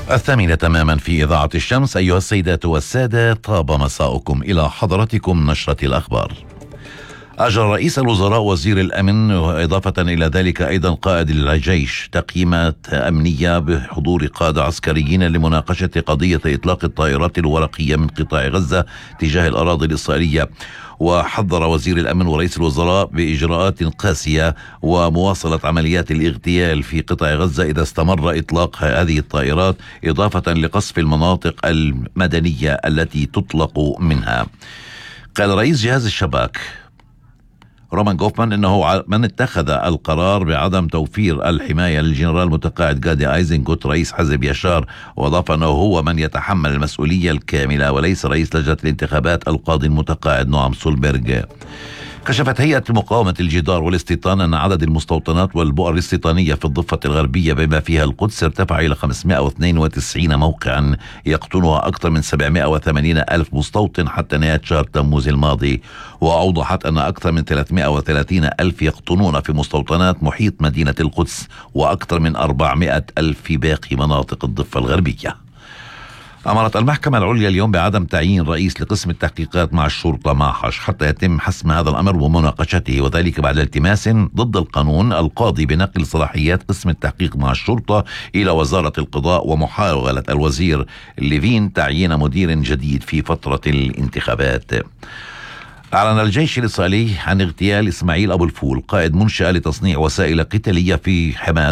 الثامنة تماما في إذاعة الشمس. أيها السيدات والسادة، طاب مساؤكم. إلى حضرتكم نشرة الأخبار. أجرى رئيس الوزراء وزير الأمن وإضافة إلى ذلك أيضا قائد الجيش تقييمات أمنية بحضور قادة عسكريين لمناقشة قضية إطلاق الطائرات الورقية من قطاع غزة تجاه الأراضي الإسرائيلية. وحذر وزير الأمن ورئيس الوزراء بإجراءات قاسية ومواصلة عمليات الاغتيال في قطاع غزة إذا استمر إطلاق هذه الطائرات، إضافة لقصف المناطق المدنية التي تطلق منها. قال رئيس جهاز الشباك رومان غوفمان انه من اتخذ القرار بعدم توفير الحماية للجنرال المتقاعد جادي ايزنغوت رئيس حزب يشار، واضاف انه هو من يتحمل المسؤولية الكاملة وليس رئيس لجنة الانتخابات القاضي المتقاعد نعم سولبرغ. كشفت هيئة مقاومة الجدار والاستيطان أن عدد المستوطنات والبؤر الاستيطانية في الضفة الغربية بما فيها القدس ارتفع إلى 592 موقعا يقطنها أكثر من 780 ألف مستوطن حتى نهاية شهر تموز الماضي. وأوضحت أن أكثر من 330 ألف يقطنون في مستوطنات محيط مدينة القدس وأكثر من 400 ألف في باقي مناطق الضفة الغربية. أمرت المحكمة العليا اليوم بعدم تعيين رئيس لقسم التحقيقات مع الشرطة معحش حتى يتم حسم هذا الأمر ومناقشته، وذلك بعد التماس ضد القانون القاضي بنقل صلاحيات قسم التحقيق مع الشرطة إلى وزارة القضاء ومحاولة الوزير ليفين تعيين مدير جديد في فترة الانتخابات. أعلن الجيش الإسرائيلي عن اغتيال إسماعيل أبو الفول قائد منشأة لتصنيع وسائل قتالية في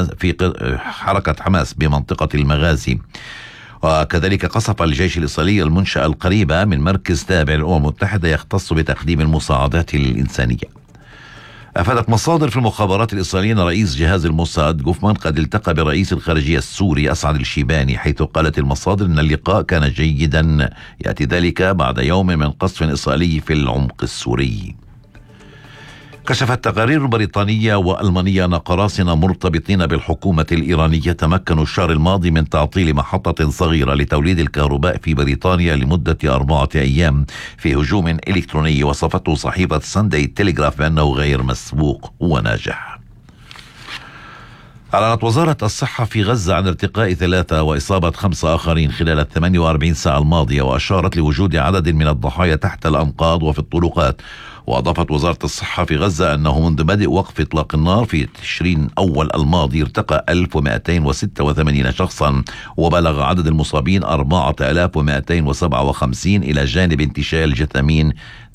حركة حماس بمنطقة المغازي. وكذلك قصف الجيش الإسرائيلي المنشأة القريبة من مركز تابع للأمم المتحدة يختص بتقديم المساعدات الإنسانية. أفادت مصادر في المخابرات الإسرائيلية أن رئيس جهاز الموساد غوفمان قد التقى برئيس الخارجية السوري أسعد الشيباني، حيث قالت المصادر أن اللقاء كان جيدا، يأتي ذلك بعد يوم من قصف إسرائيلي في العمق السوري. كشفت تقارير بريطانية وألمانية أن قراصنة مرتبطين بالحكومة الإيرانية تمكنوا الشهر الماضي من تعطيل محطة صغيرة لتوليد الكهرباء في بريطانيا لمدة 4 أيام في هجوم إلكتروني وصفته صحيفة ساندي تيليغراف بأنه غير مسبوق وناجح. أعلنت وزارة الصحة في غزة عن ارتقاء 3 وإصابة 5 آخرين خلال 48 ساعة الماضية، وأشارت لوجود عدد من الضحايا تحت الأنقاض وفي الطرقات. وأضافت وزارة الصحة في غزة أنه منذ بدء وقف إطلاق النار في تشرين أول الماضي ارتقى 1286 شخصا، وبلغ عدد المصابين 4257 إلى جانب انتشال الجثامين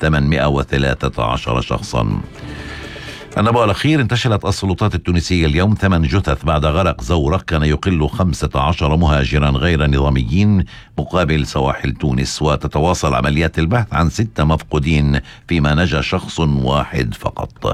813 شخصا. النبأ الأخير: انتشلت السلطات التونسية اليوم 8 جثث بعد غرق زورق كان يقل 15 مهاجرا غير نظاميين مقابل سواحل تونس، وتتواصل عمليات البحث عن 6 مفقودين فيما نجا شخص واحد فقط.